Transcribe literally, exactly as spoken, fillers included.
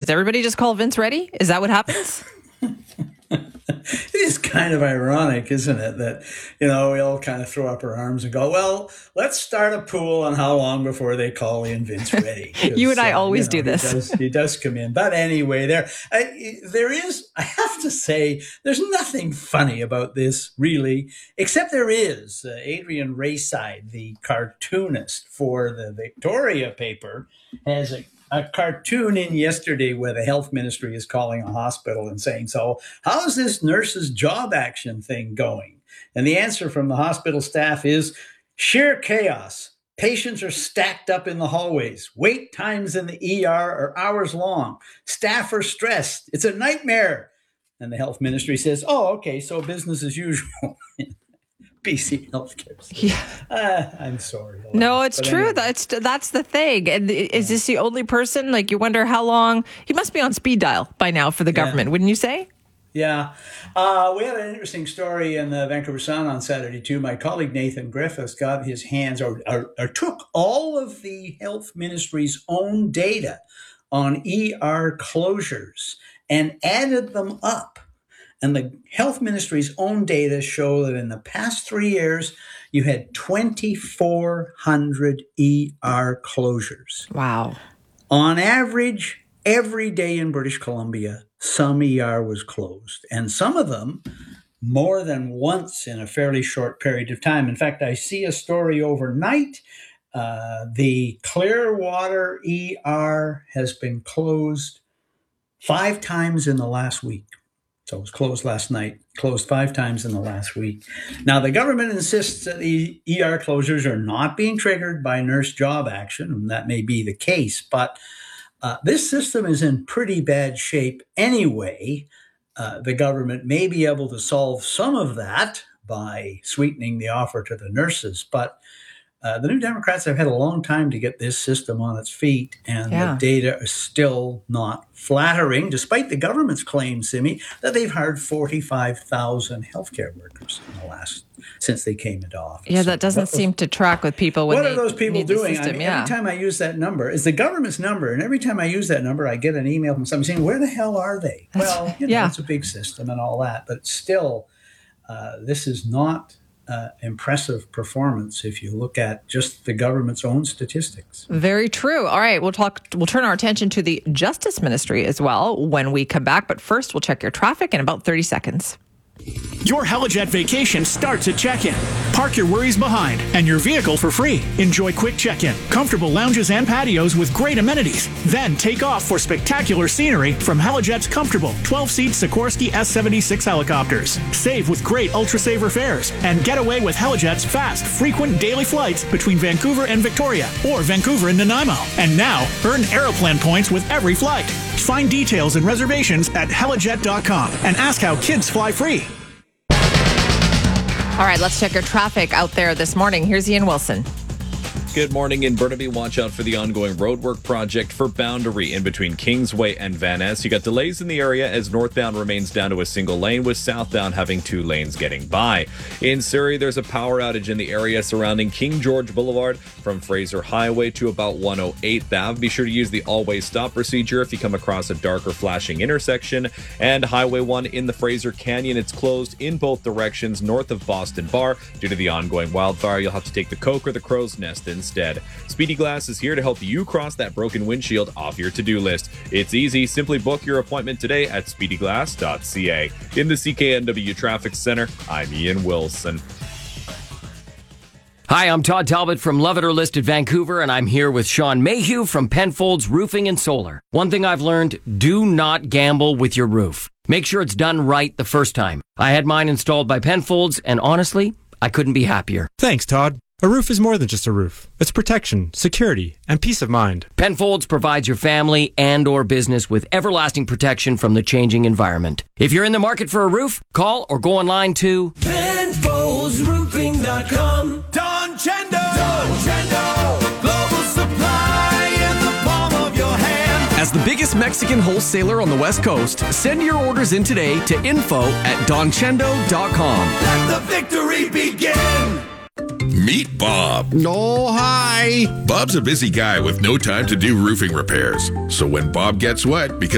Does everybody just call Vince Reddy? Is that what happens? It is kind of ironic, isn't it, that, you know, we all kind of throw up our arms and go, well, let's start a pool on how long before they call in Vince Reddy. You and I uh, always you know, do this. He does, he does come in. But anyway, there, I, there is, I have to say, there's nothing funny about this, really, except there is. Uh, Adrian Rayside, the cartoonist for the Victoria paper, has a a cartoon in yesterday where the health ministry is calling a hospital and saying, so how's this nurse's job action thing going? And the answer from the hospital staff is sheer chaos. Patients are stacked up in the hallways. Wait times in the E R are hours long. Staff are stressed. It's a nightmare. And the health ministry says, oh, okay, so business as usual. B C Healthcare. Yeah. Uh, I'm sorry. No, it's but true. anyway. That's that's the thing. And is this the only person? Like, you wonder how long he must be on speed dial by now for the government, yeah. Wouldn't you say? Yeah. Uh, we had an interesting story in the Vancouver Sun on Saturday, too. My colleague Nathan Griffiths got his hands or, or, or took all of the health ministry's own data on E R closures and added them up. And the health ministry's own data show that in the past three years, you had twenty-four hundred E R closures. Wow. On average, every day in British Columbia, some E R was closed. And some of them more than once in a fairly short period of time. In fact, I see a story overnight. Uh, the Clearwater E R has been closed five times in the last week. So it was closed last night, closed five times in the last week. Now, the government insists that the E R closures are not being triggered by nurse job action, and that may be the case, but uh, this system is in pretty bad shape anyway. Uh, the government may be able to solve some of that by sweetening the offer to the nurses, but Uh, the New Democrats have had a long time to get this system on its feet, and yeah. the data is still not flattering, despite the government's claim, Simi, that they've hired forty-five thousand healthcare workers in the last since they came into office. Yeah, that doesn't so, seem to track with people. When what they are those people need doing? The system, I mean, yeah. Every time I use that number, it's the government's number, and every time I use that number, I get an email from somebody saying, "Where the hell are they?" That's, well, you know, yeah. it's a big system and all that, but still, uh, this is not. Uh, impressive performance if you look at just the government's own statistics. Very true. All right, we'll talk. We'll turn our attention to the Justice Ministry as well when we come back. But first, we'll check your traffic in about thirty seconds. Your Helijet vacation starts at check-in. Park your worries behind and your vehicle for free. Enjoy quick check-in, comfortable lounges and patios with great amenities. Then take off for spectacular scenery from Helijet's comfortable twelve-seat Sikorsky S seventy-six helicopters. Save with great Ultra-Saver fares and get away with Helijet's fast, frequent daily flights between Vancouver and Victoria or Vancouver and Nanaimo. And now, earn Aeroplan points with every flight. Find details and reservations at helijet dot com and ask how kids fly free. All right, let's check your traffic out there this morning. Here's Ian Wilson. Good morning in Burnaby. Watch out for the ongoing roadwork project for Boundary in between Kingsway and Van Ness. You got delays in the area as northbound remains down to a single lane, with southbound having two lanes getting by. In Surrey, there's a power outage in the area surrounding King George Boulevard from Fraser Highway to about one oh eighth Avenue. Be sure to use the always stop procedure if you come across a darker flashing intersection. And Highway one in the Fraser Canyon, it's closed in both directions north of Boston Bar due to the ongoing wildfire. You'll have to take the Coke or the Crow's Nest in instead. Speedy Glass is here to help you cross that broken windshield off your to-do list. It's easy. Simply book your appointment today at speedy glass dot c a. In the C K N W Traffic Center, I'm Ian Wilson. Hi, I'm Todd Talbot from Love It or Listed Vancouver, and I'm here with Sean Mayhew from Penfolds Roofing and Solar. One thing I've learned, do not gamble with your roof. Make sure it's done right the first time. I had mine installed by Penfolds, and honestly, I couldn't be happier. Thanks, Todd. A roof is more than just a roof. It's protection, security, and peace of mind. Penfolds provides your family and or business with everlasting protection from the changing environment. If you're in the market for a roof, call or go online to Penfolds Roofing dot com. Don Chendo! Don Chendo! Global supply in the palm of your hand. As the biggest Mexican wholesaler on the West Coast, send your orders in today to info at don chendo dot com. Let the victory begin! Meet Bob. Oh, hi. Bob's a busy guy with no time to do roofing repairs. So when Bob gets wet because